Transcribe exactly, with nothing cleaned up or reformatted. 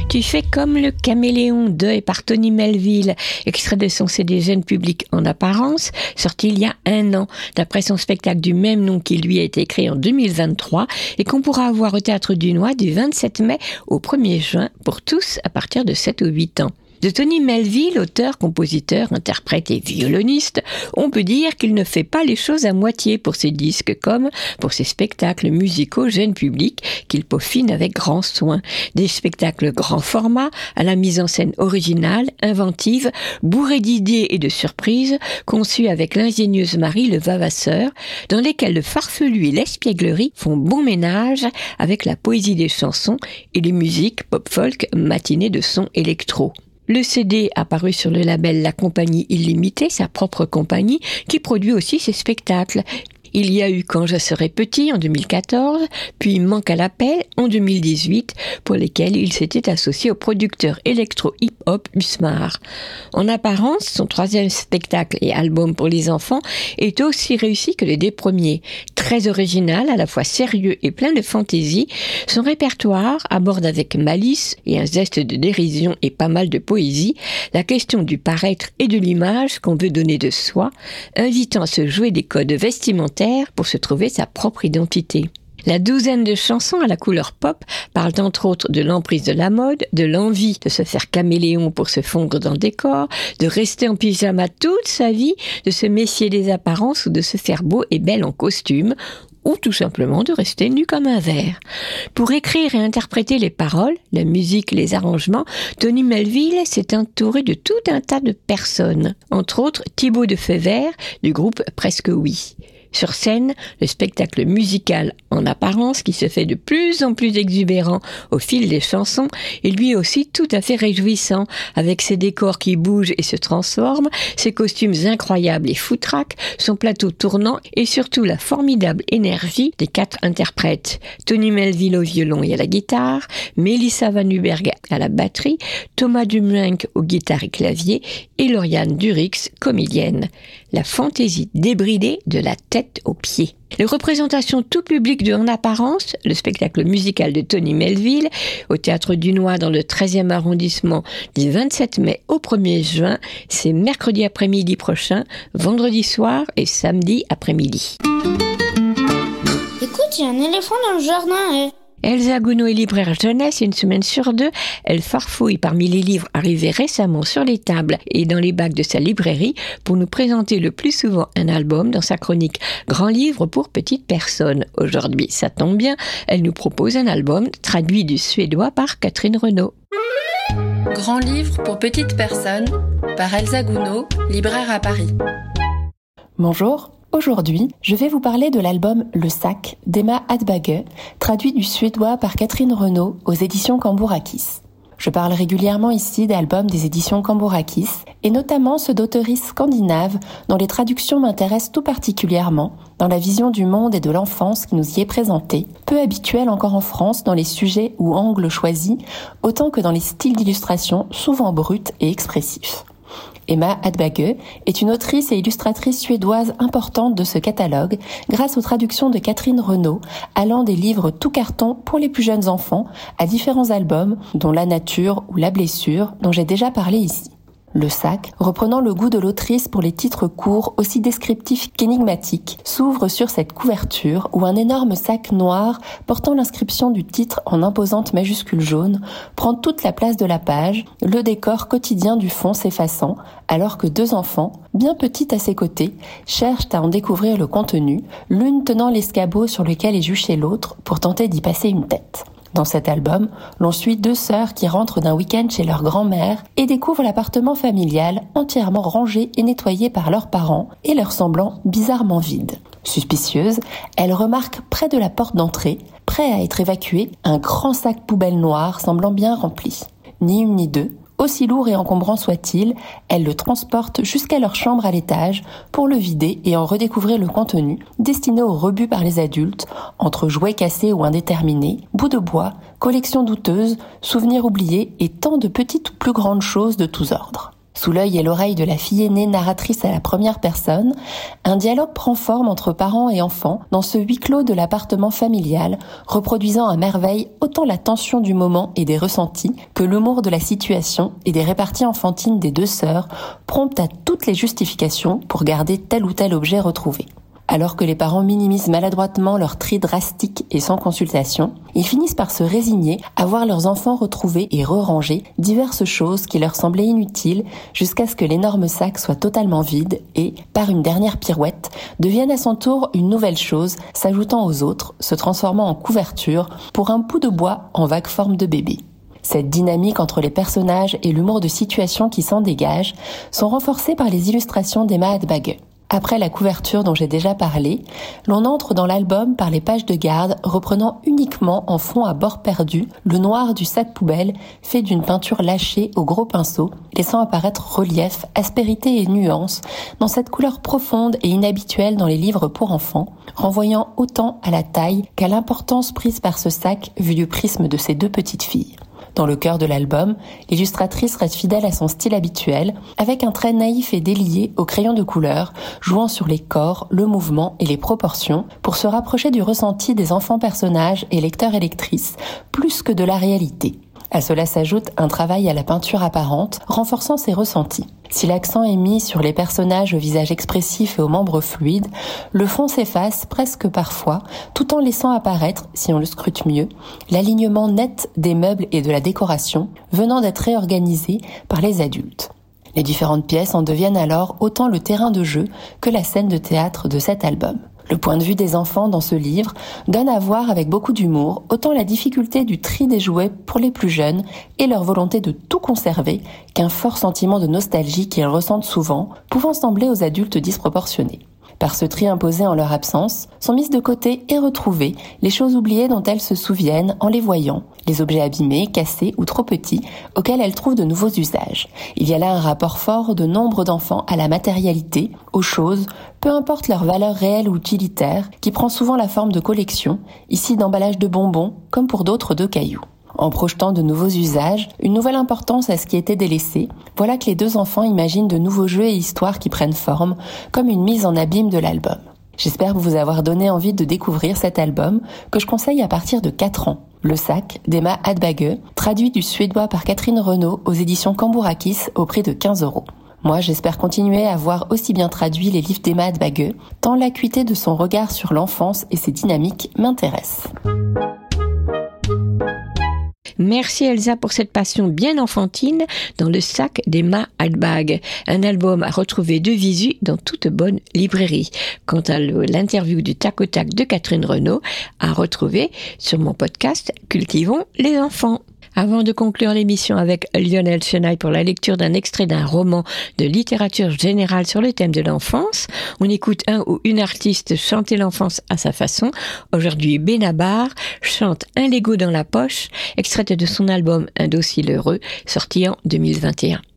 Tu fais comme le caméléon de par Tony Melville, extrait de son C D Jeune Public en apparence, sorti il y a un an, d'après son spectacle du même nom qui lui a été écrit en deux mille vingt-trois et qu'on pourra voir au Théâtre du Noy du vingt-sept mai au premier juin pour tous à partir de sept ou huit ans. De Tony Melville, auteur, compositeur, interprète et violoniste, on peut dire qu'il ne fait pas les choses à moitié pour ses disques comme pour ses spectacles musicaux jeunes publics qu'il peaufine avec grand soin. Des spectacles grand format, à la mise en scène originale, inventive, bourrés d'idées et de surprises, conçus avec l'ingénieuse Marie le Vavasseur, dans lesquels le farfelu et l'espièglerie font bon ménage avec la poésie des chansons et les musiques pop-folk matinées de sons électro. Le C D a paru sur le label La Compagnie Illimitée, sa propre compagnie, qui produit aussi ses spectacles. Il y a eu Quand je serai petit en deux mille quatorze, puis Manque à l'appel en deux mille dix-huit, pour lesquels il s'était associé au producteur électro-hip-hop Usmar. En apparence, son troisième spectacle et album pour les enfants est aussi réussi que les deux premiers. Très original, à la fois sérieux et plein de fantaisie, son répertoire aborde avec malice et un zeste de dérision et pas mal de poésie la question du paraître et de l'image qu'on veut donner de soi, invitant à se jouer des codes vestimentaires pour se trouver sa propre identité. La douzaine de chansons à la couleur pop parlent entre autres de l'emprise de la mode, de l'envie de se faire caméléon pour se fondre dans le décor, de rester en pyjama toute sa vie, de se méfier des apparences ou de se faire beau et belle en costume, ou tout simplement de rester nu comme un verre. Pour écrire et interpréter les paroles, la musique, les arrangements, Tony Melville s'est entouré de tout un tas de personnes, entre autres Thibaut de Feuvert du groupe Presque Oui. Sur scène, le spectacle musical en apparence, qui se fait de plus en plus exubérant au fil des chansons, est lui aussi tout à fait réjouissant, avec ses décors qui bougent et se transforment, ses costumes incroyables et foutraques, son plateau tournant et surtout la formidable énergie des quatre interprètes. Tony Melville au violon et à la guitare, Mélissa Van Uberg à la batterie, Thomas Dumoulin aux guitares et claviers et Lauriane Durix, comédienne. La fantaisie débridée de la tête aux pieds. Les représentations tout public de En apparence, le spectacle musical de Tony Melville, au Théâtre du Noy dans le treizième arrondissement du vingt-sept mai au premier juin, c'est mercredi après-midi prochain, vendredi soir et samedi après-midi. Écoute, il y a un éléphant dans le jardin, eh. Elsa Gounod est libraire jeunesse et une semaine sur deux, elle farfouille parmi les livres arrivés récemment sur les tables et dans les bacs de sa librairie pour nous présenter le plus souvent un album dans sa chronique Grand livre pour petites personnes. Aujourd'hui, ça tombe bien, elle nous propose un album traduit du suédois par Catherine Renaud. Grand livre pour petites personnes par Elsa Gounod, libraire à Paris. Bonjour. Aujourd'hui, je vais vous parler de l'album Le Sac d'Emma Hadbagge, traduit du suédois par Catherine Renaud aux éditions Cambourakis. Je parle régulièrement ici d'albums des éditions Cambourakis, et notamment ceux d'auteuristes scandinaves dont les traductions m'intéressent tout particulièrement dans la vision du monde et de l'enfance qui nous y est présentée, peu habituelle encore en France dans les sujets ou angles choisis, autant que dans les styles d'illustration souvent bruts et expressifs. Emma Hadbagge est une autrice et illustratrice suédoise importante de ce catalogue grâce aux traductions de Catherine Renaud, allant des livres tout carton pour les plus jeunes enfants à différents albums dont La Nature ou La Blessure dont j'ai déjà parlé ici. Le Sac, reprenant le goût de l'autrice pour les titres courts aussi descriptifs qu'énigmatiques, s'ouvre sur cette couverture où un énorme sac noir portant l'inscription du titre en imposante majuscule jaune prend toute la place de la page, le décor quotidien du fond s'effaçant, alors que deux enfants, bien petites à ses côtés, cherchent à en découvrir le contenu, l'une tenant l'escabeau sur lequel est juchée l'autre pour tenter d'y passer une tête. Dans cet album, l'on suit deux sœurs qui rentrent d'un week-end chez leur grand-mère et découvrent l'appartement familial entièrement rangé et nettoyé par leurs parents et leur semblant bizarrement vide. Suspicieuse, elles remarquent près de la porte d'entrée, prêt à être évacué, un grand sac poubelle noir semblant bien rempli. Ni une ni deux, aussi lourd et encombrant soit-il, elles le transportent jusqu'à leur chambre à l'étage pour le vider et en redécouvrir le contenu, destiné au rebut par les adultes, entre jouets cassés ou indéterminés, bouts de bois, collections douteuses, souvenirs oubliés et tant de petites ou plus grandes choses de tous ordres. Sous l'œil et l'oreille de la fille aînée narratrice à la première personne, un dialogue prend forme entre parents et enfants dans ce huis clos de l'appartement familial, reproduisant à merveille autant la tension du moment et des ressentis que l'humour de la situation et des réparties enfantines des deux sœurs, promptes à toutes les justifications pour garder tel ou tel objet retrouvé. Alors que les parents minimisent maladroitement leur tri drastique et sans consultation, ils finissent par se résigner à voir leurs enfants retrouver et re-ranger diverses choses qui leur semblaient inutiles jusqu'à ce que l'énorme sac soit totalement vide et, par une dernière pirouette, devienne à son tour une nouvelle chose, s'ajoutant aux autres, se transformant en couverture pour un bout de bois en vague forme de bébé. Cette dynamique entre les personnages et l'humour de situation qui s'en dégage sont renforcés par les illustrations d'Emma Hadbagge. Après la couverture dont j'ai déjà parlé, l'on entre dans l'album par les pages de garde reprenant uniquement en fond à bord perdu le noir du sac poubelle fait d'une peinture lâchée au gros pinceau, laissant apparaître relief, aspérité et nuance dans cette couleur profonde et inhabituelle dans les livres pour enfants, renvoyant autant à la taille qu'à l'importance prise par ce sac vu du prisme de ces deux petites filles. Dans le cœur de l'album, l'illustratrice reste fidèle à son style habituel, avec un trait naïf et délié au crayon de couleur, jouant sur les corps, le mouvement et les proportions, pour se rapprocher du ressenti des enfants personnages et lecteurs et lectrices, plus que de la réalité. À cela s'ajoute un travail à la peinture apparente, renforçant ses ressentis. Si l'accent est mis sur les personnages au visage expressif et aux membres fluides, le fond s'efface presque parfois, tout en laissant apparaître, si on le scrute mieux, l'alignement net des meubles et de la décoration, venant d'être réorganisés par les adultes. Les différentes pièces en deviennent alors autant le terrain de jeu que la scène de théâtre de cet album. Le point de vue des enfants dans ce livre donne à voir avec beaucoup d'humour autant la difficulté du tri des jouets pour les plus jeunes et leur volonté de tout conserver qu'un fort sentiment de nostalgie qu'ils ressentent souvent, pouvant sembler aux adultes disproportionné. Par ce tri imposé en leur absence, sont mises de côté et retrouvées les choses oubliées dont elles se souviennent en les voyant, les objets abîmés, cassés ou trop petits, auxquels elles trouvent de nouveaux usages. Il y a là un rapport fort de nombre d'enfants à la matérialité, aux choses, peu importe leur valeur réelle ou utilitaire, qui prend souvent la forme de collection, ici d'emballage de bonbons, comme pour d'autres de cailloux. En projetant de nouveaux usages, une nouvelle importance à ce qui était délaissé, voilà que les deux enfants imaginent de nouveaux jeux et histoires qui prennent forme, comme une mise en abîme de l'album. J'espère vous avoir donné envie de découvrir cet album, que je conseille à partir de quatre ans. Le sac d'Emma Hadbagge, traduit du suédois par Catherine Renaud aux éditions Cambourakis au prix de quinze euros. Moi, j'espère continuer à voir aussi bien traduits les livres d'Emma Hadbagge, tant l'acuité de son regard sur l'enfance et ses dynamiques m'intéresse. Merci Elsa pour cette passion bien enfantine dans le sac d'Emma Hadbagge, un album à retrouver de visu dans toute bonne librairie. Quant à l'interview du tac au tac de Catherine Renaud, à retrouver sur mon podcast Cultivons les enfants. Avant de conclure l'émission avec Lionel Chenaille pour la lecture d'un extrait d'un roman de littérature générale sur le thème de l'enfance, on écoute un ou une artiste chanter l'enfance à sa façon. Aujourd'hui, Benabar chante Un Lego dans la poche, extrait de son album Un dossier heureux, sorti en deux mille vingt et un.